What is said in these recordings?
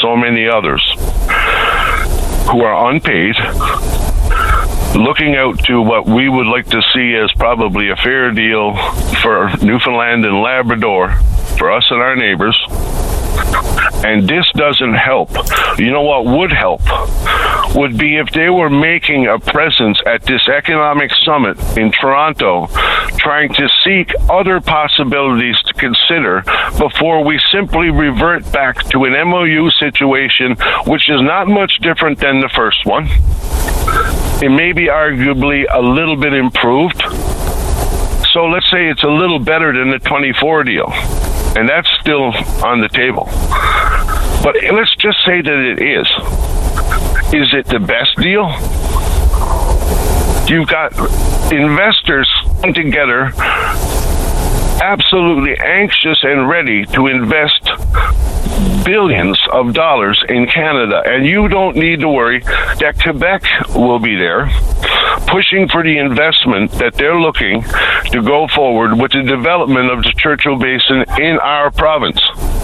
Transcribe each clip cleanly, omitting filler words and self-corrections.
so many others who are unpaid, looking out to what we would like to see as probably a fair deal for Newfoundland and Labrador, for us and our neighbors. And this doesn't help. You know what would help? Would be if they were making a presence at this economic summit in Toronto, trying to seek other possibilities to consider before we simply revert back to an MOU situation, which is not much different than the first one. It may be arguably a little bit improved. So let's say it's a little better than the 24 deal. And that's still on the table. But let's just say that it is. Is it the best deal? You've got investors together, absolutely anxious and ready to invest billions of dollars in Canada. And you don't need to worry that Quebec will be there, pushing for the investment that they're looking to go forward with the development of the Churchill Basin in our province.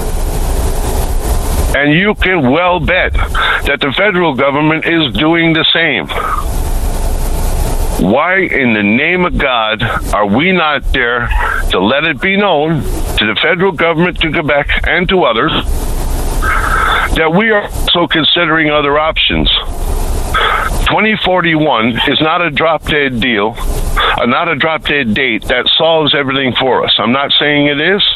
And you can well bet that the federal government is doing the same. Why in the name of God are we not there to let it be known to the federal government, to Quebec, and to others that we are also considering other options? 2041 is not a drop-dead deal, not a drop-dead date that solves everything for us. I'm not saying it is,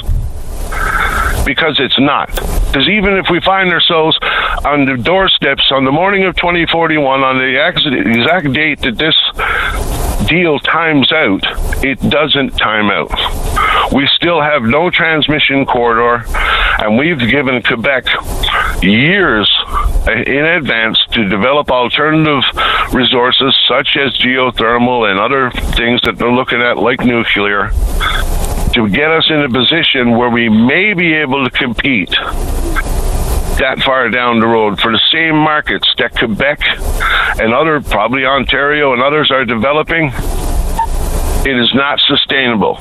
because it's not. Because even if we find ourselves on the doorsteps on the morning of 2041, on the exact date that this deal times out, it doesn't time out. We still have no transmission corridor, and we've given Quebec years in advance to develop alternative resources such as geothermal and other things that they're looking at, like nuclear, to get us in a position where we may be able to compete that far down the road for the same markets that Quebec and other, probably Ontario and others, are developing. It is not sustainable.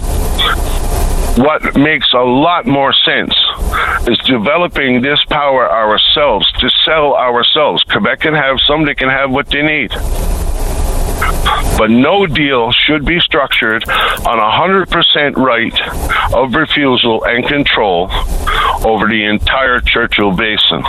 What makes a lot more sense is developing this power ourselves, to sell ourselves. Quebec can have, somebody can have what they need. But no deal should be structured on 100% right of refusal and control over the entire Churchill Basin.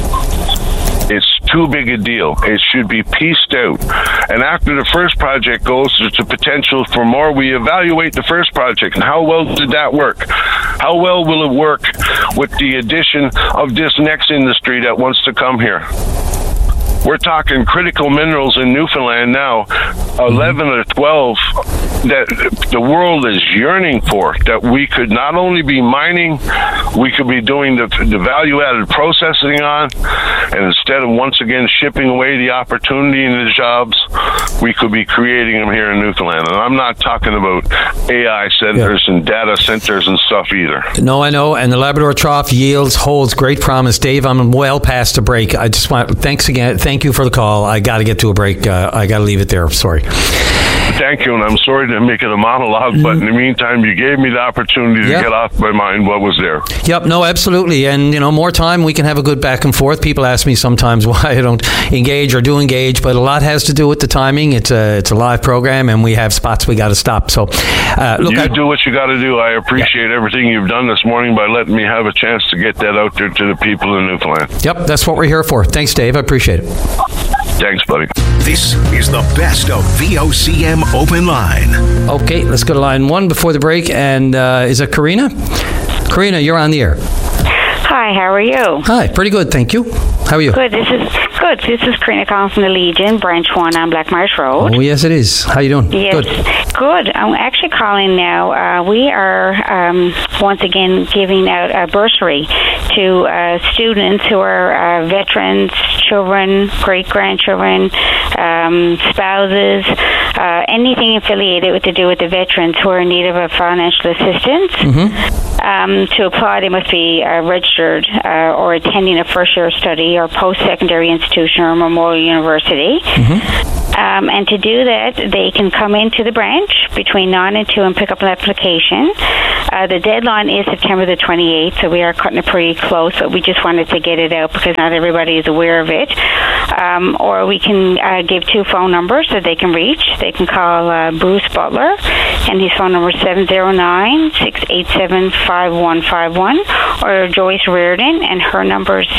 It's too big a deal. It should be pieced out. And after the first project goes to potential for more, we evaluate the first project. And how well did that work? How well will it work with the addition of this next industry that wants to come here? We're talking critical minerals in Newfoundland now, 11 or 12 that the world is yearning for, that we could not only be mining, we could be doing the value-added processing on, and instead of once again shipping away the opportunity and the jobs, we could be creating them here in Newfoundland. And I'm not talking about AI centers and data centers and stuff either. No, I know, and the Labrador Trough holds great promise. Dave, I'm well past a break. I just want, thanks again. Thank you for the call. I got to get to a break. I got to leave it there. Sorry. Thank you, and I'm sorry to make it a monologue, but in the meantime, you gave me the opportunity to get off my mind what was there. Yep, no, absolutely. And, more time, we can have a good back and forth. People ask me sometimes why I don't engage or do engage, but a lot has to do with the timing. It's a live program, and we have spots we got to stop. So, look, you do what you got to do. I appreciate everything you've done this morning by letting me have a chance to get that out there to the people in Newfoundland. Yep, that's what we're here for. Thanks, Dave. I appreciate it. Thanks, buddy. This is the best of VOCM Open Line. Okay, let's go to line one before the break. And is it Karina? Karina, you're on the air. Hi, how are you? Hi, pretty good, thank you. How are you? Good. This is Karina calling from the Legion, Branch 1 on Black Marsh Road. Oh, yes, it is. How you doing? Yes. Good. I'm actually calling now. We are once again giving out a bursary to students who are veterans, children, great-grandchildren, spouses, anything affiliated with to do with the veterans who are in need of a financial assistance. Mm-hmm. To apply, they must be registered or attending a first-year study or post-secondary institution or Memorial University. Mm-hmm. And to do that, they can come into the branch between 9 and 2 and pick up an application. The deadline is September the 28th, so we are cutting it pretty close, but we just wanted to get it out because not everybody is aware of it. Or we can give 2 phone numbers that they can reach. They can call Bruce Butler, and his phone number is 709-687-5151, or Joyce Reardon, and her number is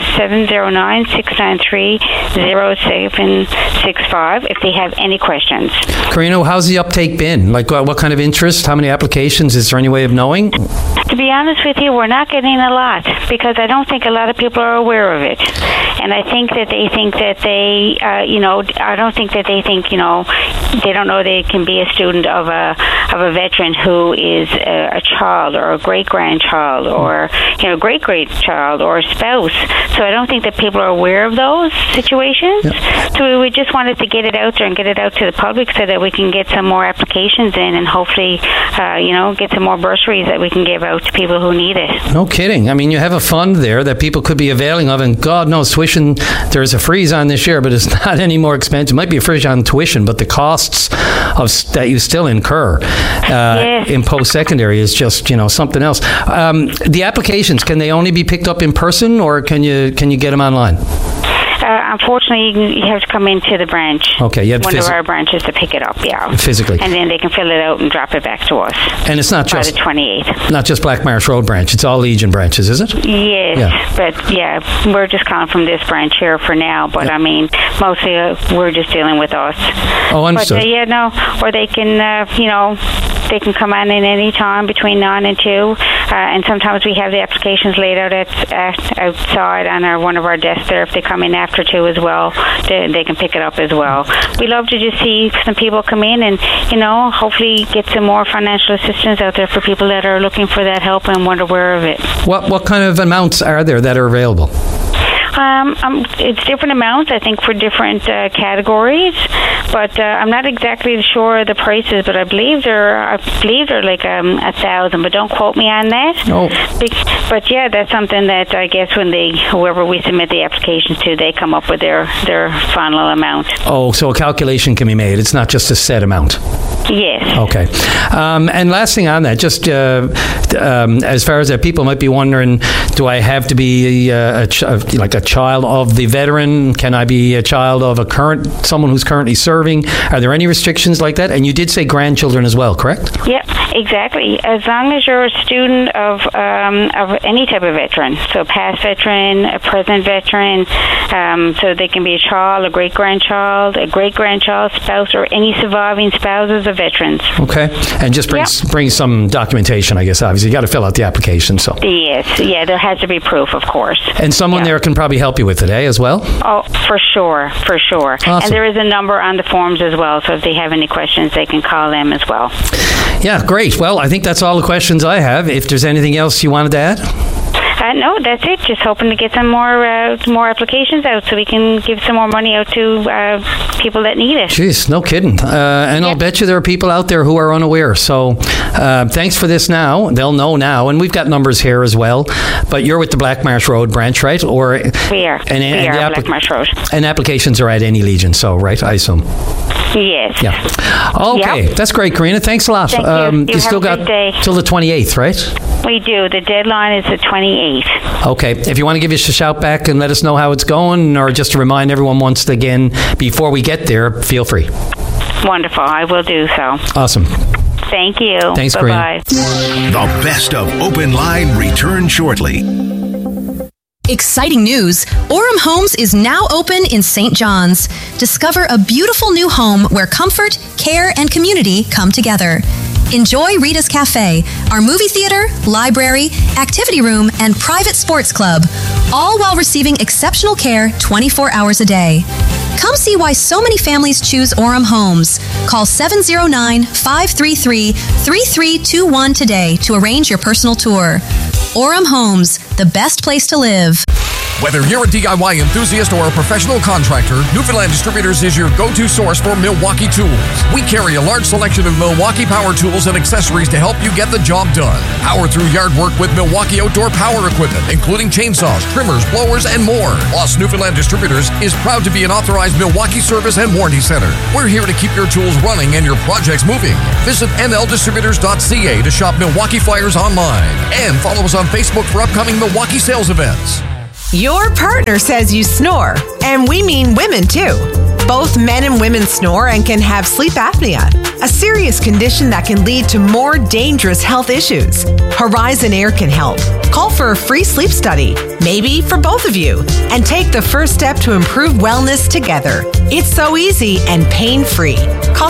709-693-0765 if they have any questions. Karina, how's the uptake been? Like, what kind of interest? How many applications? Is there any way of knowing? To be honest with you, we're not getting a lot because I don't think a lot of people are aware of it. And I think that they think that they, I don't think that they think, they don't know they can be a student of a veteran who is a child or a great-grandchild or, great-great-child or a spouse. So I don't think that people are aware of those situations. Yep. So we just wanted to get it out there and get it out to the public so that we can get some more applications in and hopefully, get some more bursaries that we can give out to people who need it. No kidding. I mean, you have a fund there that people could be availing of, and God knows tuition, there's a freeze on this year, but it's not any more expensive. It might be a freeze on tuition, but the costs that you still incur in post-secondary is just, something else. The applications, can they only be picked up in person, or can you get them online? Unfortunately, you have to come into the branch. Okay, you have one of our branches to pick it up, physically. And then they can fill it out and drop it back to us. And it's not just by the 28th. Not just Black Marsh Road branch. It's all Legion branches, is it? Yes, but we're just calling from this branch here for now. But I mean, mostly we're just dealing with us. Oh, understood. But or they can, they can come on in any time between 9 and 2. And sometimes we have the applications laid out outside on one of our desks there. If they come in after 2 as well, they can pick it up as well. We love to just see some people come in and, hopefully get some more financial assistance out there for people that are looking for that help and weren't aware of it. What kind of amounts are there that are available? It's different amounts, I think, for different categories, but I'm not exactly sure of the prices. But I believe they're like 1,000. But don't quote me on that. Oh. But that's something that I guess when whoever we submit the applications to, they come up with their final amount. Oh, so a calculation can be made. It's not just a set amount. Yes. Okay. And last thing on that, just as far as that, people might be wondering, do I have to be a child of the veteran? Can I be a child of someone who's currently serving? Are there any restrictions like that? And you did say grandchildren as well, correct? Yep, exactly. As long as you're a student of any type of veteran, so past veteran, a present veteran, so they can be a child, a great-grandchild, spouse, or any surviving spouses of veterans. Okay. And just bring some documentation, I guess, obviously. You got to fill out the application, so. Yes, there has to be proof, of course. And someone there can probably help you with it, as well? Oh, for sure. Awesome. And there is a number on the forms as well, so if they have any questions, they can call them as well. Yeah, great. Well, I think that's all the questions I have. If there's anything else you wanted to add? No, that's it. Just hoping to get some more applications out so we can give some more money out to people that need it. Jeez, no kidding. And I'll bet you there are people out there who are unaware. So thanks for this now. They'll know now. And we've got numbers here as well. But you're with the Black Marsh Road branch, right? Or we are. We are Black Marsh Road. And applications are at any Legion, so, right, I assume? Yes. Yeah. Okay, that's great, Karina. Thanks a lot. Thank you. You still got till the 28th, right? We do. The deadline is the 28th. Okay. If you want to give us a shout back and let us know how it's going, or just to remind everyone once again before we get there, feel free. Wonderful. I will do so. Awesome. Thank you. Thanks, Bye-bye. Karina. The best of Open Line return shortly. Exciting news! Orem Homes is now open in St. John's. Discover a beautiful new home where comfort, care, and community come together. Enjoy Rita's Cafe, our movie theater, library, activity room, and private sports club, all while receiving exceptional care 24 hours a day. Come see why so many families choose Orem Homes. Call 709-533-3321 today to arrange your personal tour. Orem Homes, the best place to live. Whether you're a DIY enthusiast or a professional contractor, Newfoundland Distributors is your go-to source for Milwaukee tools. We carry a large selection of Milwaukee power tools and accessories to help you get the job done. Power through yard work with Milwaukee outdoor power equipment, including chainsaws, trimmers, blowers, and more. Plus, Newfoundland Distributors is proud to be an authorized Milwaukee service and warranty center. We're here to keep your tools running and your projects moving. Visit nldistributors.ca to shop Milwaukee flyers online and follow us on Facebook for upcoming Milwaukee sales events. Your partner says you snore, and we mean women too. Both men and women snore and can have sleep apnea, a serious condition that can lead to more dangerous health issues. Horizon Air can help. Call for a free sleep study, maybe for both of you, and take the first step to improve wellness together. It's so easy and pain-free. Call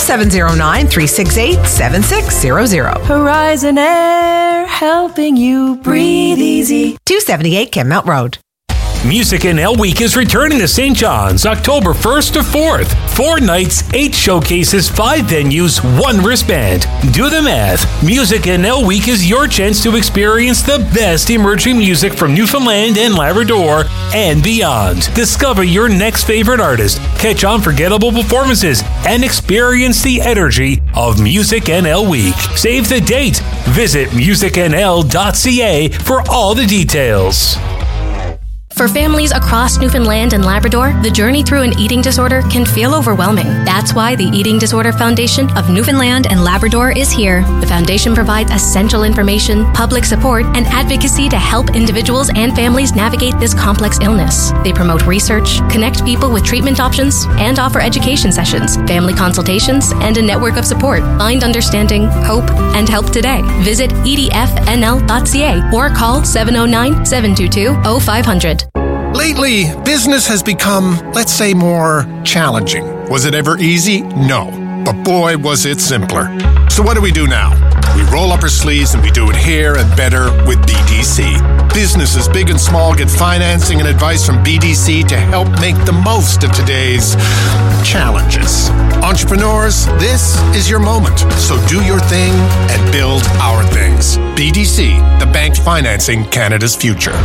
709-368-7600. Horizon Air, helping you breathe easy. 278 Kenmount Road. Music NL Week is returning to St. John's October 1st to 4th. 4 nights, 8 showcases, 5 venues, 1 wristband. Do the math. Music NL Week is your chance to experience the best emerging music from Newfoundland and Labrador and beyond. Discover your next favorite artist, catch unforgettable performances, and experience the energy of Music NL Week. Save the date. Visit musicnl.ca for all the details. For families across Newfoundland and Labrador, the journey through an eating disorder can feel overwhelming. That's why the Eating Disorder Foundation of Newfoundland and Labrador is here. The foundation provides essential information, public support, and advocacy to help individuals and families navigate this complex illness. They promote research, connect people with treatment options, and offer education sessions, family consultations, and a network of support. Find understanding, hope, and help today. Visit edfnl.ca or call 709-722-0500. Lately, business has become, let's say, more challenging. Was it ever easy? No. But boy, was it simpler. So what do we do now? We roll up our sleeves and we do it here and better with BDC. Businesses big and small get financing and advice from BDC to help make the most of today's challenges. Entrepreneurs, this is your moment. So do your thing and build our things. BDC, the bank financing Canada's future.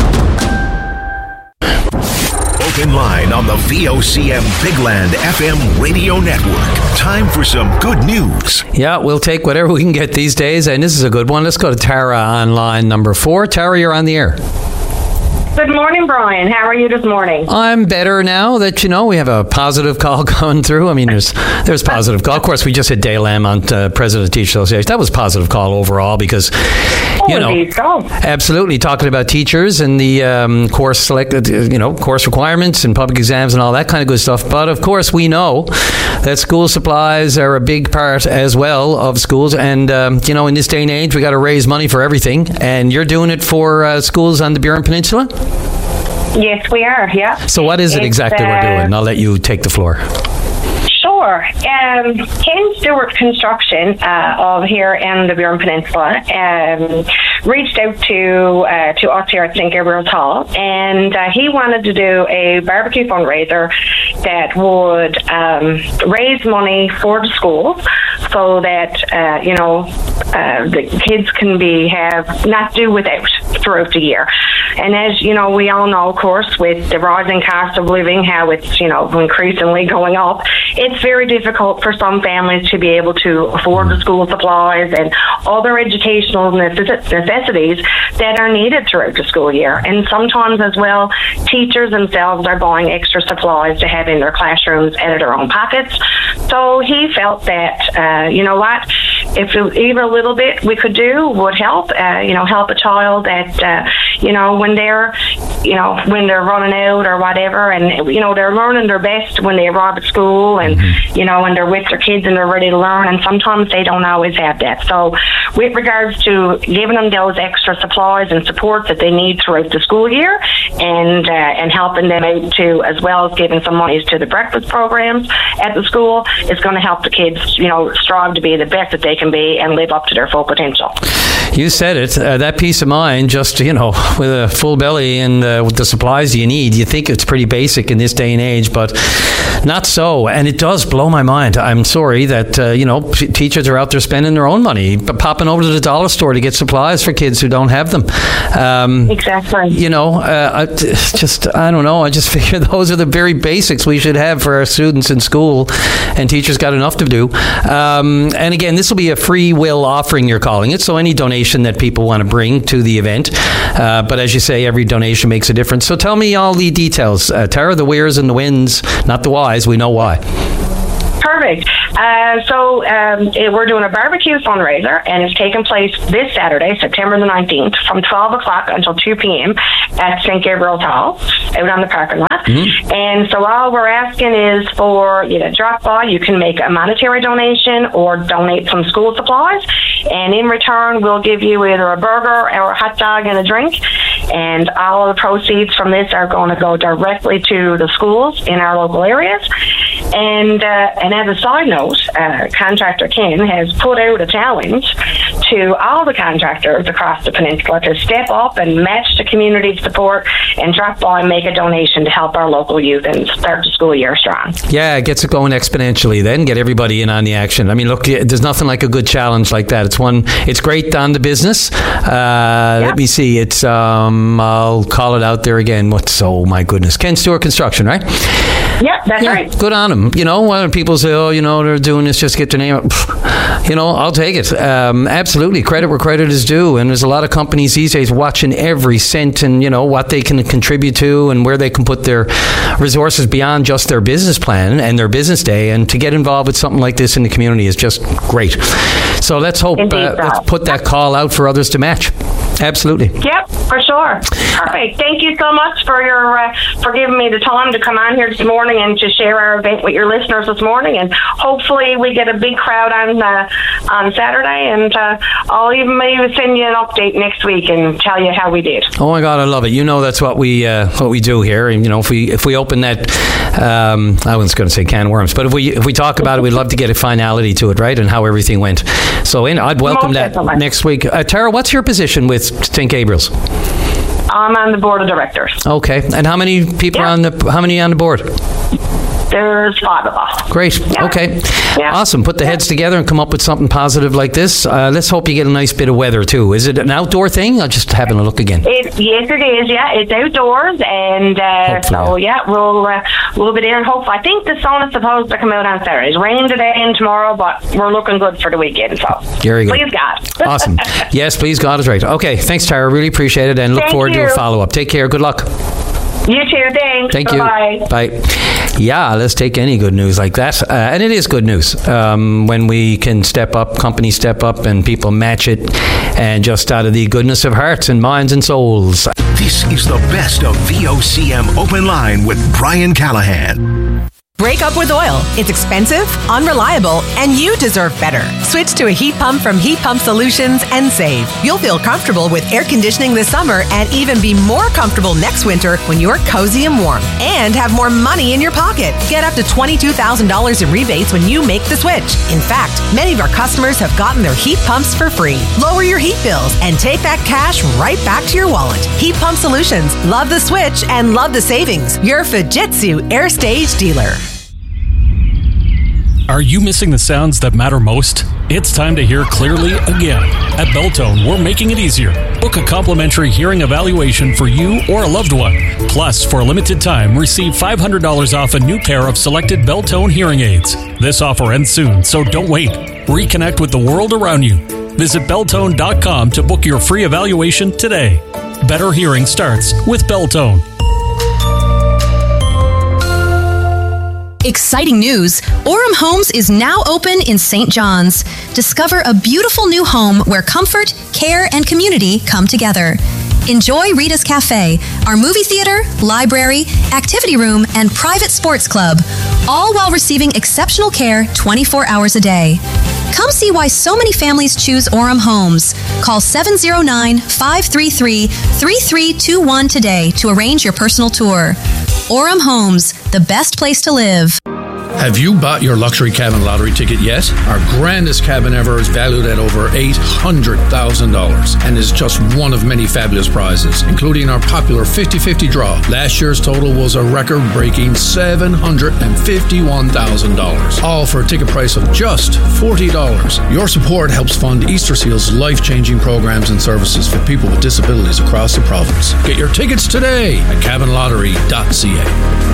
Open line on the VOCM Bigland FM radio network. Time for some good news. Yeah, we'll take whatever we can get these days, and this is a good one. Let's go to Tara on line number 4. Tara, you're on the air. Good morning, Brian. How are you this morning? I'm better now that, we have a positive call going through. I mean, there's positive call. Of course, we just had Dale Lamont, President of the Teachers Association. That was a positive call overall because, absolutely talking about teachers and the course course requirements and public exams and all that kind of good stuff. But, of course, we know that school supplies are a big part as well of schools. And, in this day and age, we got to raise money for everything. And you're doing it for schools on the Burin Peninsula? Yes, we are, yeah. So what is it exactly we're doing? I'll let you take the floor. Sure. Ken Stewart Construction of here in the Burin Peninsula reached out to us here at St. Gabriel's Hall, and he wanted to do a barbecue fundraiser that would raise money for the schools so that the kids can not do without throughout the year. And as we all know, of course, with the rising cost of living, how it's increasingly going up, it's very difficult for some families to be able to afford the school supplies and other educational necessities that are needed throughout the school year. And sometimes as well, teachers themselves are buying extra supplies to have in their classrooms out of their own pockets. So he felt that, if even a little bit we could do would help, help a child that, when they're running out or whatever, and, they're learning their best when they arrive at school and, when they're with their kids and they're ready to learn, and sometimes they don't always have that. So with regards to giving them those extra supplies and supports that they need throughout the school year and helping them out too, as well as giving some monies to the breakfast programs at the school, is going to help the kids, strive to be the best that they can be and live up to their full potential. You said it. That peace of mind just, with a full belly and with the supplies you need. You think it's pretty basic in this day and age, but not so. And it does blow my mind. I'm sorry that, teachers are out there spending their own money, popping over to the dollar store to get supplies for kids who don't have them. Exactly. I don't know. I just figure those are the very basics we should have for our students in school, and teachers got enough to do. And again, this will be a free will offering, you're calling it, so any donation that people want to bring to the event. But as you say, every donation makes a difference. So tell me all the details. Tara, the wheres and the whens, not the whys. We know why. Perfect. We're doing a barbecue fundraiser, and it's taking place this Saturday, September the 19th, from 12 o'clock until 2 p.m. at St. Gabriel's Hall, out on the parking lot. Mm-hmm. And so all we're asking is for you to drop by. You can make a monetary donation or donate some school supplies, and in return, we'll give you either a burger or a hot dog and a drink. And all of the proceeds from this are going to go directly to the schools in our local areas. And as a side note, Contractor Ken has put out a challenge to all the contractors across the peninsula to step up and match the community support and drop by and make a donation to help our local youth and start the school year strong. Yeah, it gets it going exponentially then, get everybody in on the action. I mean, look, there's nothing like a good challenge like that. It's great on the business. Let me see. It's, I'll call it out there again. My goodness. Ken Stewart Construction, right? Yeah, that's right. Good on them. When people say, they're doing this just to get their name up, I'll take it. Absolutely. Credit where credit is due. And there's a lot of companies these days watching every cent and, what they can contribute to and where they can put their resources beyond just their business plan and their business day. And to get involved with something like this in the community is just great. So let's hope, let's put that call out for others to match. Absolutely. Yep, for sure. Perfect. Thank you so much for for giving me the time to come on here this morning and to share our event with your listeners this morning. And hopefully we get a big crowd on Saturday. And I'll even maybe send you an update next week and tell you how we did. Oh my God, I love it. That's what we do here. And if we open that, I was going to say can of worms, but if we talk about it, we'd love to get a finality to it, right? And how everything went. So I'd welcome that next week. Tara, what's your position with St. Gabriel's? I'm on the board of directors. Okay, and how many people are on the board? There's 5 of us. Great. Yeah. Okay. Yeah. Awesome. Put the heads together and come up with something positive like this. Let's hope you get a nice bit of weather too. Is it an outdoor thing? I'll just having a look again. Yes, it is. Yeah, it's outdoors, and we'll be there and hope. I think the sun is supposed to come out on Saturday. It's rain today and tomorrow, but we're looking good for the weekend. So very good. Please God. Awesome. Yes, please God is right. Okay. Thanks, Tara. Really appreciate it, and look forward to a follow up. Take care. Good luck. You too. Thanks. Thank you. Bye. Bye. Yeah, let's take any good news like that. And it is good news when we can step up, companies step up, and people match it, and just out of the goodness of hearts and minds and souls. This is the best of VOCM Open Line with Brian Callahan. Break up with oil. It's expensive, unreliable, and you deserve better. Switch to a heat pump from Heat Pump Solutions and save. You'll feel comfortable with air conditioning this summer and even be more comfortable next winter when you're cozy and warm. And have more money in your pocket. Get up to $22,000 in rebates when you make the switch. In fact, many of our customers have gotten their heat pumps for free. Lower your heat bills and take that cash right back to your wallet. Heat Pump Solutions. Love the switch and love the savings. Your Fujitsu Air Stage dealer. Are you missing the sounds that matter most? It's time to hear clearly again. At Beltone, we're making it easier. Book a complimentary hearing evaluation for you or a loved one. Plus, for a limited time, receive $500 off a new pair of selected Beltone hearing aids. This offer ends soon, so don't wait. Reconnect with the world around you. Visit Beltone.com to book your free evaluation today. Better hearing starts with Beltone. Exciting news! Orem Homes is now open in St. John's. Discover a beautiful new home where comfort, care, and community come together. Enjoy Rita's Cafe, our movie theater, library, activity room, and private sports club, all while receiving exceptional care 24 hours a day. Come see why so many families choose Orem Homes. Call 709-533-3321 today to arrange your personal tour. Orem Homes, the best place to live. Have you bought your luxury cabin lottery ticket yet? Our grandest cabin ever is valued at over $800,000 and is just one of many fabulous prizes, including our popular 50-50 draw. Last year's total was a record-breaking $751,000, all for a ticket price of just $40. Your support helps fund Easter Seal's life-changing programs and services for people with disabilities across the province. Get your tickets today at cabinlottery.ca.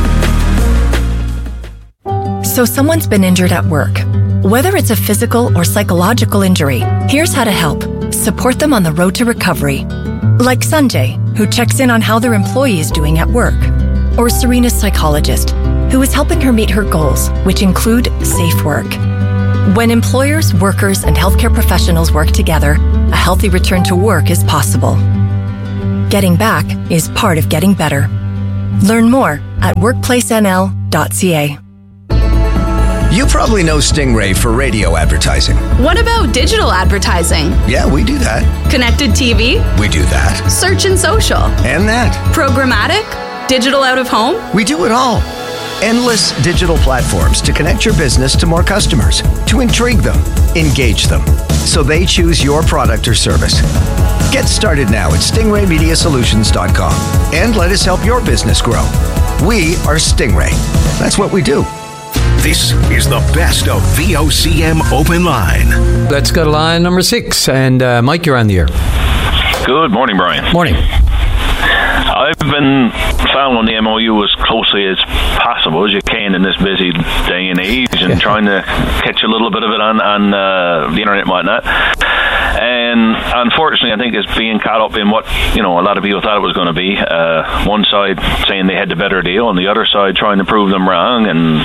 So someone's been injured at work. Whether it's a physical or psychological injury, here's how to help. Support them on the road to recovery. Like Sanjay, who checks in on how their employee is doing at work. Or Serena's psychologist, who is helping her meet her goals, which include safe work. When employers, workers, and healthcare professionals work together, a healthy return to work is possible. Getting back is part of getting better. Learn more at workplacenl.ca. You probably know Stingray for radio advertising. What about digital advertising? Yeah, we do that. Connected TV? We do that. Search and social? And that. Programmatic? Digital out of home? We do it all. Endless digital platforms to connect your business to more customers, to intrigue them, engage them, so they choose your product or service. Get started now at stingraymediasolutions.com and let us help your business grow. We are Stingray. That's what we do. This is the best of VOCM Open Line. Let's go to line number 6. And Mike, you're on the air. Good morning, Brian. Morning. I've been following the MOU as closely as possible as you can in this busy day and age, and trying to catch a little bit of it on the internet and whatnot. And unfortunately, I think it's being caught up in what a lot of people thought it was going to be. One side saying they had the better deal, and the other side trying to prove them wrong. And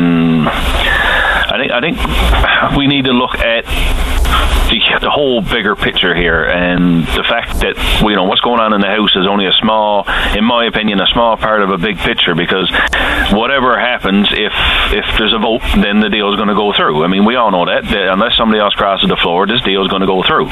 I think we need to look at the whole bigger picture here, and the fact that what's going on in the House is only in my opinion, a small part of a big picture, because whatever happens, if there's a vote, then the deal is going to go through. I mean, we all know that unless somebody else crosses the floor, this deal is going to go through.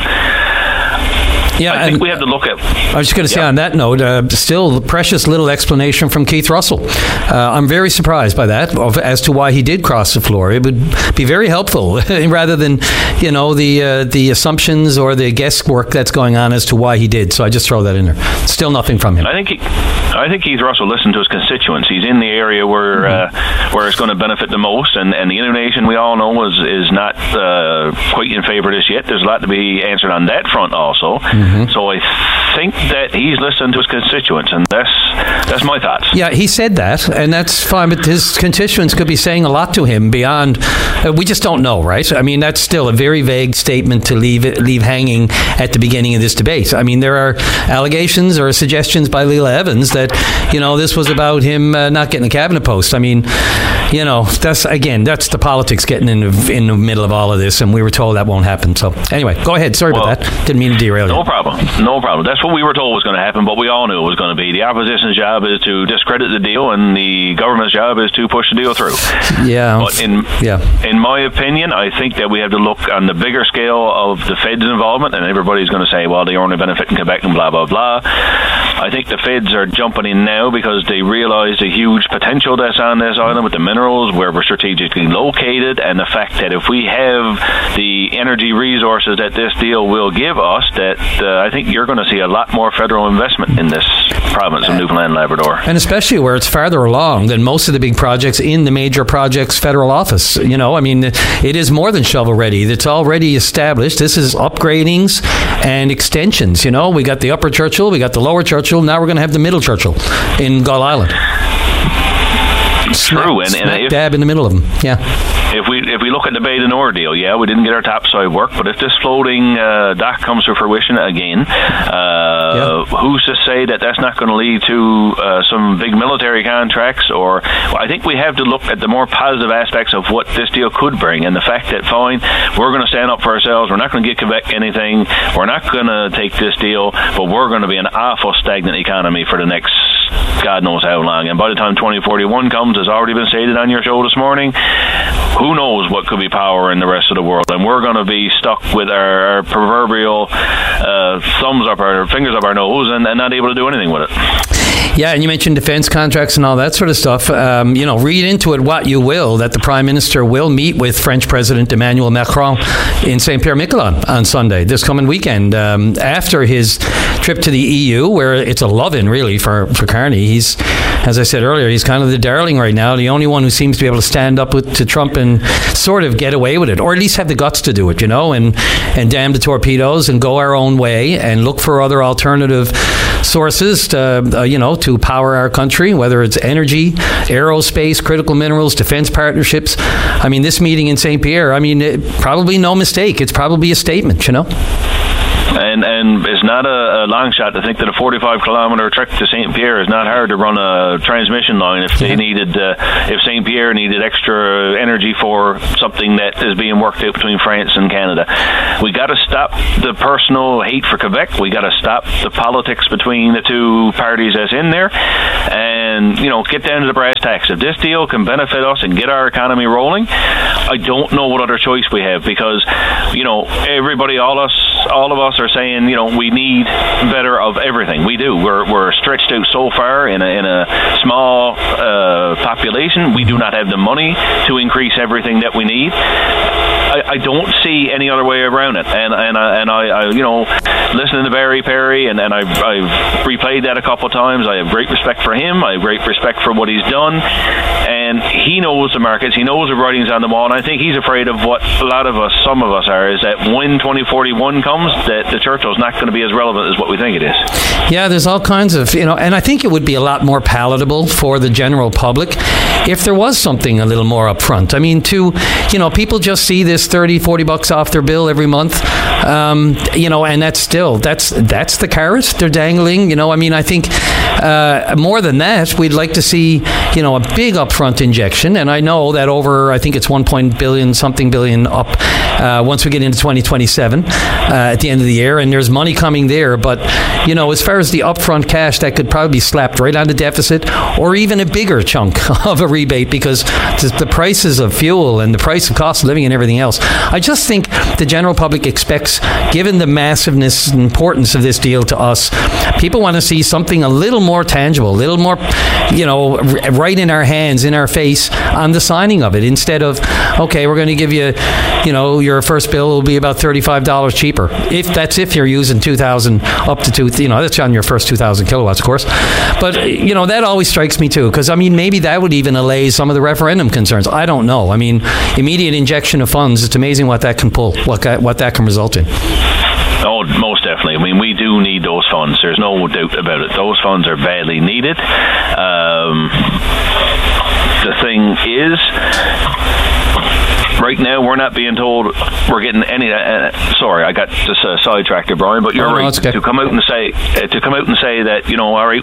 Yeah, I think we have to look at... I was just going to say on that note, still precious little explanation from Keith Russell. I'm very surprised by that, as to why he did cross the floor. It would be very helpful, rather than, the assumptions or the guesswork that's going on as to why he did. So I just throw that in there. Still nothing from him. I think Keith Russell listened to his constituents. He's in the area where it's going to benefit the most, and the Innovation, we all know, is not quite in favor of this yet. There's a lot to be answered on that front also. So I think that he's listening to his constituents, and that's my thoughts. Yeah, he said that, and that's fine, but his constituents could be saying a lot to him beyond... we just don't know, right? I mean, that's still a very vague statement to leave hanging at the beginning of this debate. I mean, there are allegations or suggestions by Leela Evans that, this was about him not getting a cabinet post. I mean, that's the politics getting in the middle of all of this, and we were told that won't happen. So anyway, go ahead. Sorry about that. Didn't mean to derail you. No problem. That's what we were told was going to happen, but we all knew it was going to be. The opposition's job is to discredit the deal, and the government's job is to push the deal through. Yeah. But in my opinion, I think that we have to look on the bigger scale of the Fed's involvement, and everybody's going to say, well, they only benefit in Quebec and blah, blah, blah. I think the Feds are jumping in now because they realize the huge potential that's on this island with the minerals, where we're strategically located, and the fact that if we have the energy resources that this deal will give us, that I think you're going to see a lot more federal investment in this province of Newfoundland and Labrador. And especially where it's farther along than most of the big projects in the major projects federal office. It is more than shovel ready. It's already established. This is upgradings and extensions. We got the Upper Churchill, we got the Lower Churchill, now we're going to have the Middle Churchill in Gull Island. True, and smack dab in the middle of them. Yeah. If we look at the Bay du Nord deal, we didn't get our topside work, but if this floating dock comes to fruition again, who's to say that that's not going to lead to some big military contracts? Or I think we have to look at the more positive aspects of what this deal could bring, and the fact that we're going to stand up for ourselves. We're not going to give Quebec anything. We're not going to take this deal, but we're going to be an awful stagnant economy for the next God knows how long. And by the time 2041 comes, as already been stated on your show this morning, who knows what could be power in the rest of the world, and we're going to be stuck with our proverbial thumbs up our fingers up our nose and not able to do anything with it. Yeah, and you mentioned defense contracts and all that sort of stuff. Read into it what you will, that the Prime Minister will meet with French President Emmanuel Macron in Saint-Pierre-Miquelon on Sunday, this coming weekend, after his trip to the EU, where it's a love-in, really, for Carney. He's, as I said earlier, he's kind of the darling right now, the only one who seems to be able to stand up to Trump and sort of get away with it, or at least have the guts to do it, and damn the torpedoes and go our own way and look for other alternative sources to power our country, whether it's energy, aerospace, critical minerals, defense partnerships. I mean, this meeting in St. Pierre, probably no mistake. It's probably a statement, And it's not a long shot to think that a 45-kilometer trek to St. Pierre is not hard to run a transmission line if they needed, if St. Pierre needed extra energy for something that is being worked out between France and Canada. We got to stop the personal hate for Quebec. We got to stop the politics between the two parties that's in there, and get down to the brass tacks. If this deal can benefit us and get our economy rolling, I don't know what other choice we have, because everybody, all of us are saying, we need better of everything. We do. We're stretched out so far in a small population. We do not have the money to increase everything that we need. I don't see any other way around it. And I listening to Barry Perry, and I've replayed that a couple of times. I have great respect for him. I have great respect for what he's done. And he knows the markets. He knows the writings on the wall. And I think he's afraid of what some of us are, is that when 2041 comes, that the Churchill's not going to be as relevant as what we think it is. Yeah, there's all kinds of, and I think it would be a lot more palatable for the general public if there was something a little more upfront. People just see this $30-$40 off their bill every month, and that's the carrot they're dangling. I think more than that, we'd like to see, a big upfront injection. And I know that I think it's $1 billion up once we get into 2027 at the end of the year, and there's money coming there. But as far as the upfront cash, that could probably be slapped right on the deficit, or even a bigger chunk of a rebate, because the prices of fuel and the price of cost of living and everything else. I just think the general public expects, given the massiveness and importance of this deal to us, people want to see something a little more tangible, a little more, right in our hands, in our face on the signing of it, instead of, okay, we're going to give you, your first bill will be about $35 cheaper. If you're using 2,000 up to 2, that's on your first 2,000 kilowatts, of course. But, that always strikes me too, because, maybe that would even allay some of the referendum concerns. I don't know. Immediate injection of funds, it's amazing what that can pull, what that can result in. Oh, most definitely. We do need those funds. There's no doubt about it. Those funds are badly needed. The thing is, right now, we're not being told we're getting any. Sorry, I got just sidetracked there, Brian. But you're right. Okay. To come out and say that all right.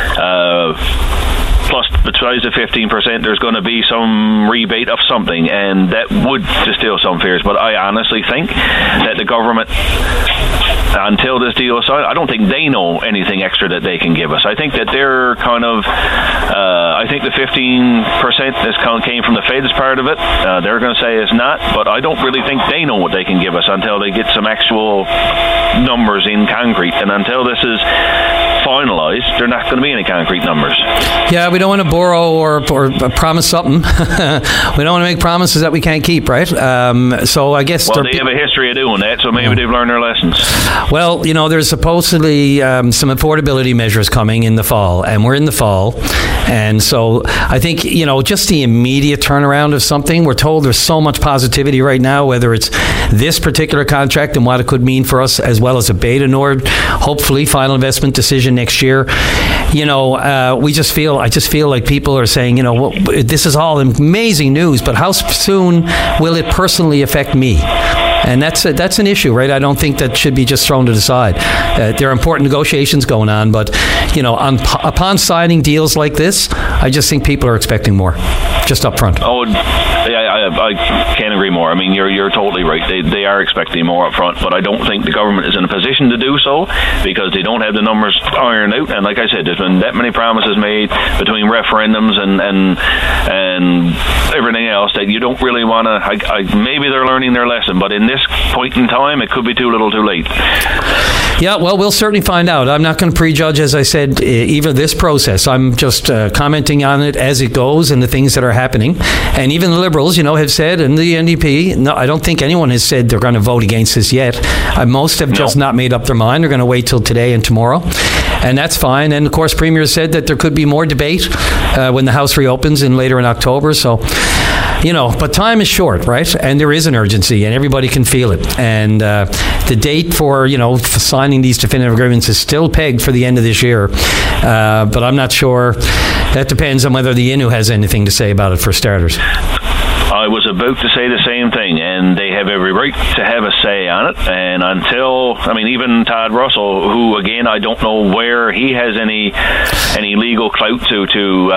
Plus, besides the 15%, there's going to be some rebate of something, and that would distill some fears. But I honestly think that the government, until this deal is signed, I don't think they know anything extra that they can give us. I think that they're kind of, I think the 15% came from the Fed's part of it. They're going to say it's not, but I don't really think they know what they can give us until they get some actual numbers in concrete. And until this is finalized, there are not going to be any concrete numbers. Yeah, we don't want to borrow or promise something. We don't want to make promises that we can't keep, right? So I guess... Well, they have a history of doing that, so maybe they've learned their lessons. Well, there's supposedly some affordability measures coming in the fall, and we're in the fall. And so I think, just the immediate turnaround of something, we're told there's so much positivity right now, whether it's this particular contract and what it could mean for us, as well as a Beta Nord, hopefully final investment decision next year. I just feel like people are saying, this is all amazing news, but how soon will it personally affect me? And that's an issue, right? I don't think that should be just thrown to the side. There are important negotiations going on, but upon signing deals like this, I just think people are expecting more, just up front. Oh, yeah, I can't agree more. You're totally right. They are expecting more up front, but I don't think the government is in a position to do so because they don't have the numbers ironed out. And like I said, there's been that many promises made between referendums and and everything else that you don't really want to. Maybe they're learning their lesson, but in this point in time, it could be too little, too late. Yeah, well, we'll certainly find out. I'm not going to prejudge, as I said, even this process. I'm just commenting on it as it goes and the things that are happening. And even the Liberals, have said, and the NDP, no, I don't think anyone has said they're going to vote against this yet. Most have just not made up their mind. They're going to wait till today and tomorrow. And that's fine. And, of course, Premier said that there could be more debate when the House reopens later in October. So, but time is short, right? And there is an urgency, and everybody can feel it. And the date for, for signing these definitive agreements is still pegged for the end of this year. But I'm not sure. That depends on whether the Innu has anything to say about it, for starters. I was about to say the same thing, and they have every right to have a say on it. And even Todd Russell, who, again, I don't know where he has any legal clout to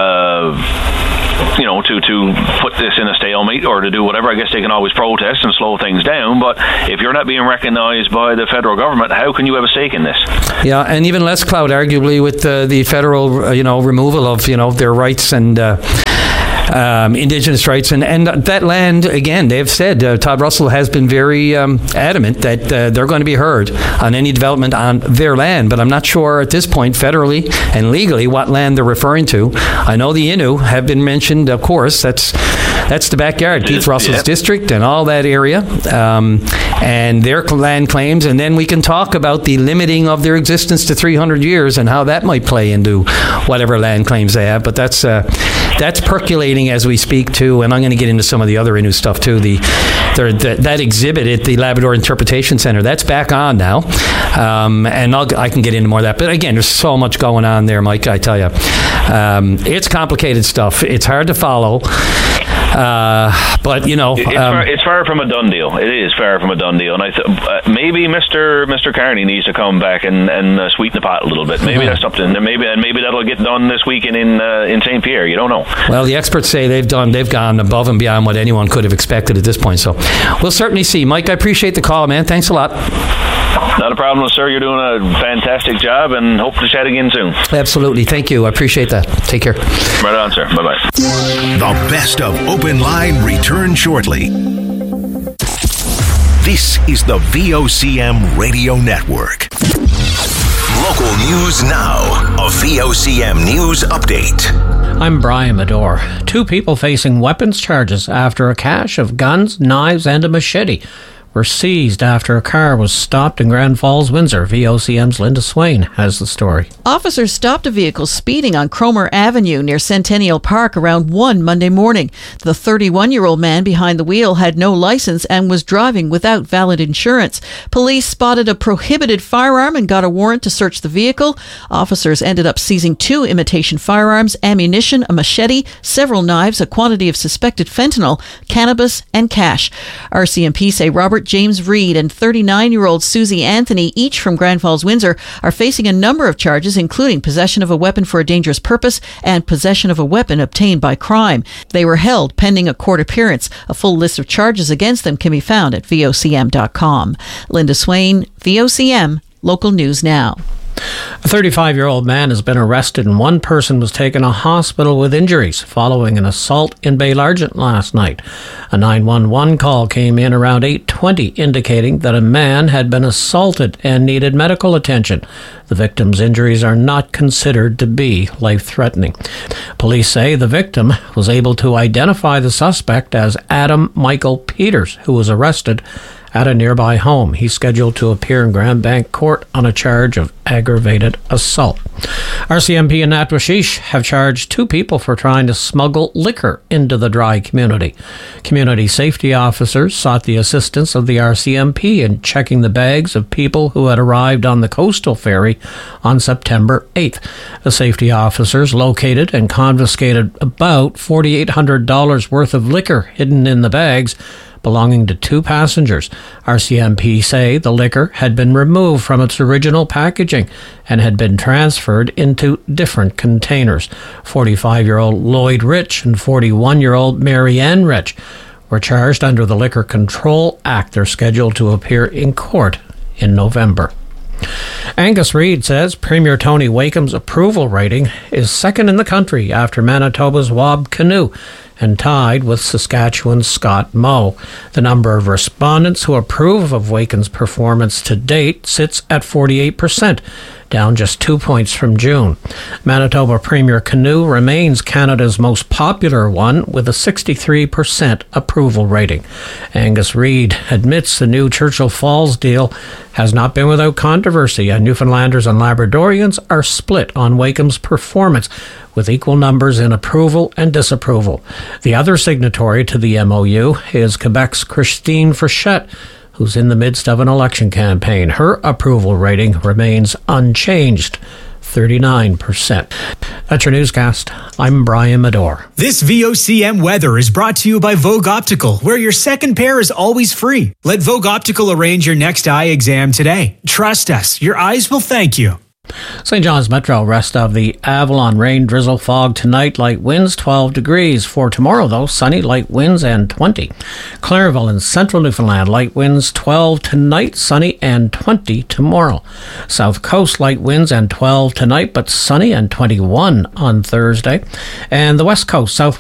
put this in a stalemate or to do whatever. I guess they can always protest and slow things down, but if you're not being recognised by the federal government, how can you have a stake in this? Yeah, and even less clout, arguably, with the federal, removal of, their rights and Indigenous rights. And that land, again, they've said, Todd Russell has been very adamant that they're going to be heard on any development on their land. But I'm not sure at this point, federally and legally, what land they're referring to. I know the Innu have been mentioned, of course. That's the backyard, Keith Russell's district and all that area, and their land claims. And then we can talk about the limiting of their existence to 300 years and how that might play into whatever land claims they have. But that's percolating as we speak too, and I'm going to get into some of the other Innu stuff too. That exhibit at the Labrador Interpretation Centre, that's back on now, and I can get into more of that. But again, there's so much going on there, Mike, I tell you. It's complicated stuff. It's hard to follow. But it's far from a done deal. It is far from a done deal, and maybe Mr. Carney needs to come back and sweeten the pot a little bit. Maybe that's something. Maybe that'll get done this weekend in St. Pierre. You don't know. Well, the experts say they've gone above and beyond what anyone could have expected at this point. So we'll certainly see. Mike, I appreciate the call, man. Thanks a lot. Not a problem, sir. You're doing a fantastic job, and hope to chat again soon. Absolutely. Thank you. I appreciate that. Take care. Right on, sir. Bye-bye. The best of Open Line returns shortly. This is the VOCM Radio Network. Local news now. A VOCM news update. I'm Brian Medore. 2 people facing weapons charges after a cache of guns, knives, and a machete were seized after a car was stopped in Grand Falls, Windsor. VOCM's Linda Swain has the story. Officers stopped a vehicle speeding on Cromer Avenue near Centennial Park around 1 Monday morning. The 31-year-old man behind the wheel had no license and was driving without valid insurance. Police spotted a prohibited firearm and got a warrant to search the vehicle. Officers ended up seizing 2 imitation firearms, ammunition, a machete, several knives, a quantity of suspected fentanyl, cannabis, and cash. RCMP say Robert James Reed and 39-year-old Susie Anthony, each from Grand Falls, Windsor, are facing a number of charges, including possession of a weapon for a dangerous purpose and possession of a weapon obtained by crime. They were held pending a court appearance. A full list of charges against them can be found at VOCM.com. Linda Swain, VOCM, Local News Now. A 35-year-old man has been arrested and 1 person was taken to hospital with injuries following an assault in Baillargent last night. A 911 call came in around 8:20 indicating that a man had been assaulted and needed medical attention. The victim's injuries are not considered to be life-threatening. Police say the victim was able to identify the suspect as Adam Michael Peters, who was arrested at a nearby home. He's scheduled to appear in Grand Bank Court on a charge of aggravated assault. RCMP and Natwashish have charged 2 people for trying to smuggle liquor into the Dry community. Community safety officers sought the assistance of the RCMP in checking the bags of people who had arrived on the coastal ferry on September 8th. The safety officers located and confiscated about $4,800 worth of liquor hidden in the bags belonging to 2 passengers. RCMP say the liquor had been removed from its original packaging and had been transferred into different containers. 45-year-old Lloyd Rich and 41-year-old Marianne Rich were charged under the Liquor Control Act. They're scheduled to appear in court in November. Angus Reid says Premier Tony Wakeham's approval rating is second in the country after Manitoba's Wab Kinew and tied with Saskatchewan's Scott Moe. The number of respondents who approve of Wakeham's performance to date sits at 48%, down just 2 points from June. Manitoba Premier Kinew remains Canada's most popular one with a 63% approval rating. Angus Reid admits the new Churchill Falls deal has not been without controversy, and Newfoundlanders and Labradorians are split on Wakeham's performance, with equal numbers in approval and disapproval. The other signatory to the MOU is Quebec's Christine Frechette, who's in the midst of an election campaign. Her approval rating remains unchanged, 39%. That's your newscast. I'm Brian Medore. This VOCM weather is brought to you by Vogue Optical, where your second pair is always free. Let Vogue Optical arrange your next eye exam today. Trust us, your eyes will thank you. St. John's Metro, rest of the Avalon, rain, drizzle, fog tonight, light winds, 12 degrees. For tomorrow, though, sunny, light winds, and 20. Clairville in central Newfoundland, light winds, 12 tonight, sunny, and 20 tomorrow. South Coast, light winds, and 12 tonight, but sunny, and 21 on Thursday. And the West Coast, south